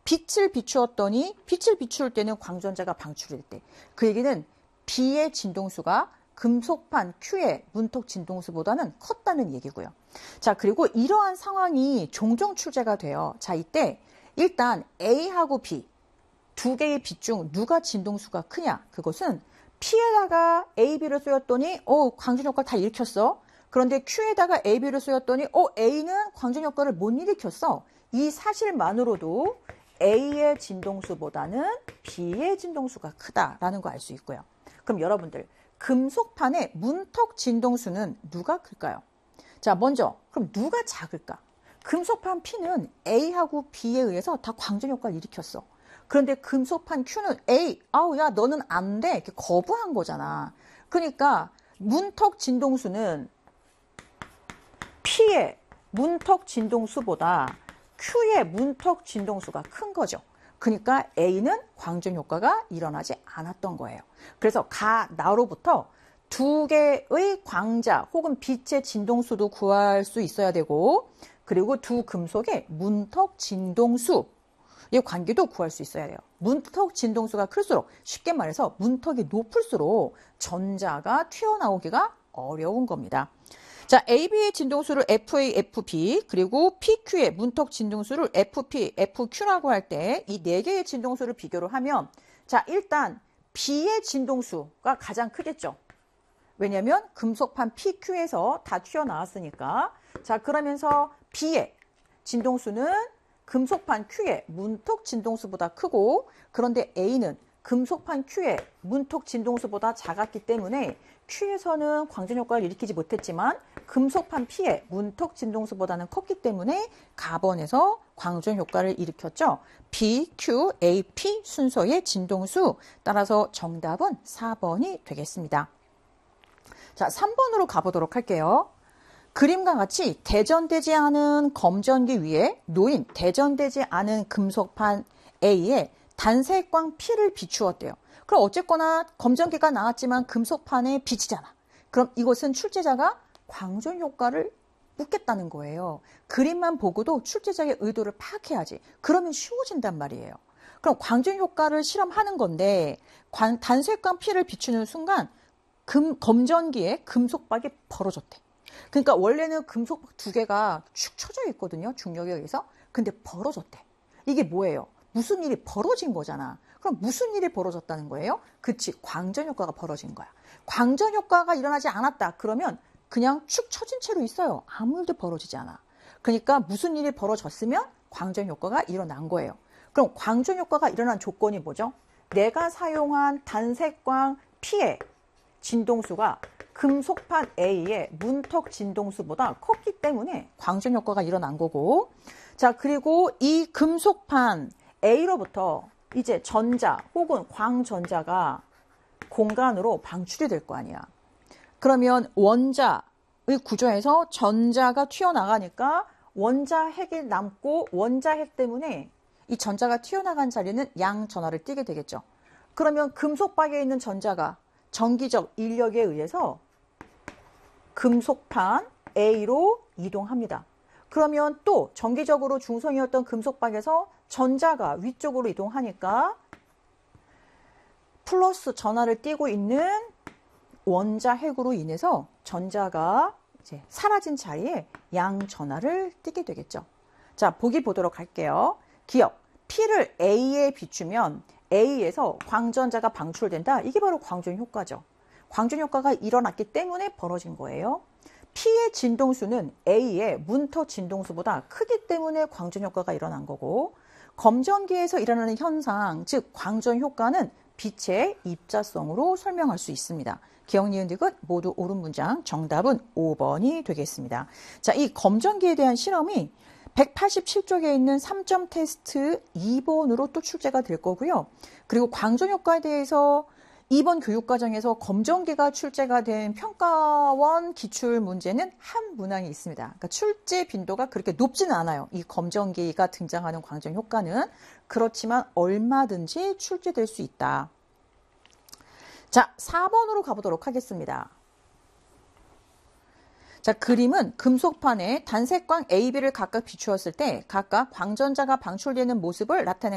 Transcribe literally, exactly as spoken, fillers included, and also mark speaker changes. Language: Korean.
Speaker 1: 빛을 비추었더니 빛을 비출 때는 광전자가 방출될 때. 그 얘기는 B의 진동수가 금속판 Q의 문턱 진동수보다는 컸다는 얘기고요. 자, 그리고 이러한 상황이 종종 출제가 돼요. 자, 이때 일단 A하고 B 두 개의 빛 중 누가 진동수가 크냐? 그것은 P에다가 A, B를 쏘였더니 어, 광전 효과를 다 일으켰어. 그런데 Q에다가 A, B를 쏘였더니 어, A는 광전 효과를 못 일으켰어. 이 사실만으로도 A의 진동수보다는 B의 진동수가 크다라는 거 알 수 있고요. 그럼 여러분들 금속판의 문턱 진동수는 누가 클까요? 자, 먼저 그럼 누가 작을까? 금속판 P는 A하고 B에 의해서 다 광전 효과를 일으켰어. 그런데 금속판 Q는 A, 아우 야 너는 안 돼 이렇게 거부한 거잖아. 그러니까 문턱 진동수는 P의 문턱 진동수보다 Q의 문턱 진동수가 큰 거죠. 그러니까 A는 광전 효과가 일어나지 않았던 거예요. 그래서 가, 나로부터 두 개의 광자 혹은 빛의 진동수도 구할 수 있어야 되고, 그리고 두 금속의 문턱 진동수 이 관계도 구할 수 있어야 돼요. 문턱 진동수가 클수록, 쉽게 말해서 문턱이 높을수록 전자가 튀어나오기가 어려운 겁니다. 자, A, B의 진동수를 에프 에이, 에프 비, 그리고 피 큐의 문턱 진동수를 에프 피, 에프 큐라고 할 때 이 네 개의 진동수를 비교를 하면, 자, 일단 B의 진동수가 가장 크겠죠. 왜냐면 금속판 피 큐에서 다 튀어나왔으니까. 자, 그러면서 B의 진동수는 금속판 Q의 문턱 진동수보다 크고, 그런데 A는 금속판 Q의 문턱 진동수보다 작았기 때문에 Q에서는 광전 효과를 일으키지 못했지만 금속판 P의 문턱 진동수보다는 컸기 때문에 가번에서 광전 효과를 일으켰죠. B, Q, A, P 순서의 진동수. 따라서 정답은 사 번이 되겠습니다. 자, 삼 번으로 가보도록 할게요. 그림과 같이 대전되지 않은 검전기 위에 놓인 대전되지 않은 금속판 A에 단색광 P를 비추었대요. 그럼 어쨌거나 검전기가 나왔지만 금속판에 비치잖아. 그럼 이것은 출제자가 광전 효과를 묻겠다는 거예요. 그림만 보고도 출제자의 의도를 파악해야지. 그러면 쉬워진단 말이에요. 그럼 광전 효과를 실험하는 건데, 관, 단색광 P를 비추는 순간 금, 검전기에 금속박이 벌어졌대. 그러니까 원래는 금속박 두 개가 축 처져 있거든요. 중력에 의해서. 근데 벌어졌대. 이게 뭐예요? 무슨 일이 벌어진 거잖아. 그럼 무슨 일이 벌어졌다는 거예요? 그치, 광전 효과가 벌어진 거야. 광전 효과가 일어나지 않았다. 그러면 그냥 축 처진 채로 있어요. 아무 일도 벌어지지 않아. 그러니까 무슨 일이 벌어졌으면 광전 효과가 일어난 거예요. 그럼 광전 효과가 일어난 조건이 뭐죠? 내가 사용한 단색광 P의 진동수가 금속판 A의 문턱 진동수보다 컸기 때문에 광전 효과가 일어난 거고, 자, 그리고 이 금속판 A로부터 이제 전자 혹은 광전자가 공간으로 방출이 될 거 아니야. 그러면 원자의 구조에서 전자가 튀어나가니까 원자핵이 남고, 원자핵 때문에 이 전자가 튀어나간 자리는 양전하를 띠게 되겠죠. 그러면 금속박에 있는 전자가 전기적 인력에 의해서 금속판 A로 이동합니다. 그러면 또 전기적으로 중성이었던 금속박에서 전자가 위쪽으로 이동하니까 플러스 전하를 띠고 있는 원자핵으로 인해서 전자가 이제 사라진 자리에 양전하를 띠게 되겠죠. 자, 보기 보도록 할게요. 기억, P를 A에 비추면 A에서 광전자가 방출된다. 이게 바로 광전 효과죠. 광전 효과가 일어났기 때문에 벌어진 거예요. P의 진동수는 A의 문턱 진동수보다 크기 때문에 광전 효과가 일어난 거고, 검전기에서 일어나는 현상, 즉 광전 효과는 빛의 입자성으로 설명할 수 있습니다. 기억, 니은, 디귿 모두 옳은 문장, 정답은 오 번이 되겠습니다. 자, 이 검전기에 대한 실험이 백팔십칠 쪽에 있는 삼 점 테스트 이 번으로 또 출제가 될 거고요. 그리고 광전 효과에 대해서 이번 교육과정에서 검전기가 출제가 된 평가원 기출 문제는 한 문항이 있습니다. 그러니까 출제 빈도가 그렇게 높지는 않아요. 이 검전기가 등장하는 광전 효과는. 그렇지만 얼마든지 출제될 수 있다. 자, 사 번으로 가보도록 하겠습니다. 자, 그림은 금속판에 단색광 A, B를 각각 비추었을 때 각각 광전자가 방출되는 모습을 나타낸